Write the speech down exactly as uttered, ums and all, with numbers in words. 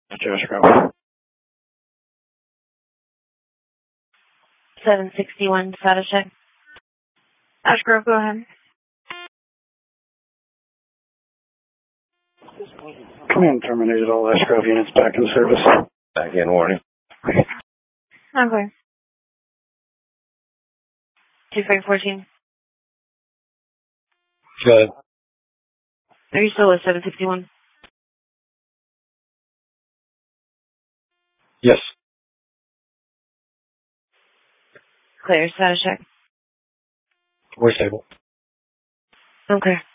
Josh Grove. seven sixty-one, status check. Ash Grove, go ahead. Command terminated all Ash Grove units back in service. Back in, warning. Okay. two five fourteen. Go ahead. Are you still at seven sixty-one? Yes. Clear, status check. We're stable. Okay.